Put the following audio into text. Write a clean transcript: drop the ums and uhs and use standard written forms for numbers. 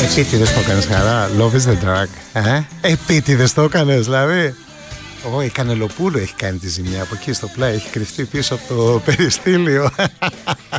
Επίτηδες το έκανες, Χαρά? Love is the drug. Επίτηδες το έκανες, δηλαδή? Η Κανελοπούλου έχει κάνει τη ζημιά από εκεί στο πλάι. Έχει κρυφτεί πίσω από το περιστήλιο.